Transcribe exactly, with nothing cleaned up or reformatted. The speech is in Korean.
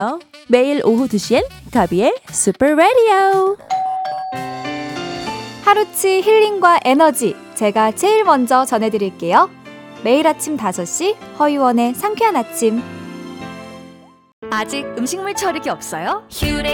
매일 오후 두 시엔 가비의 슈퍼 라디오. 하루치 힐링과 에너지 제가 제일 먼저 전해드릴게요. 매일 아침 다섯 시 허유원의 상쾌한 아침. 아직 음식물 처리기 없어요?